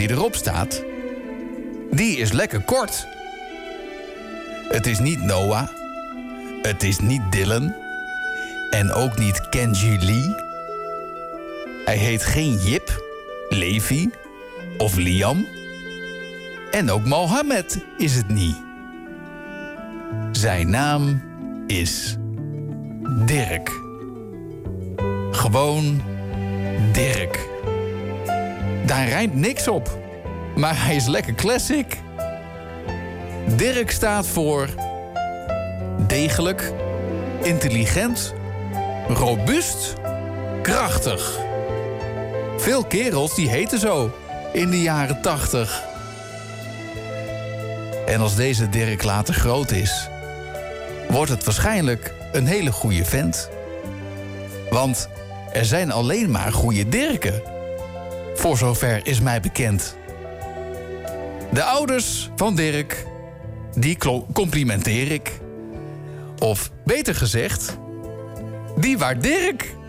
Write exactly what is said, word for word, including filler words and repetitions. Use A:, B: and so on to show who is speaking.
A: die erop staat, die is lekker kort. Het is niet Noah, het is niet Dylan en ook niet Kenji Lee. Hij heet geen Jip, Levi of Liam. En ook Mohammed is het niet. Zijn naam is Dirk. Gewoon Dirk. Daar rijmt niks op, maar hij is lekker classic. Dirk staat voor degelijk, intelligent, robuust, krachtig. Veel kerels die heten zo in de jaren tachtig. En als deze Dirk later groot is, wordt het waarschijnlijk een hele goede vent. Want er zijn alleen maar goede Dirken. Voor zover is mij bekend. De ouders van Dirk, die complimenteer ik. Of beter gezegd, die waardeer ik.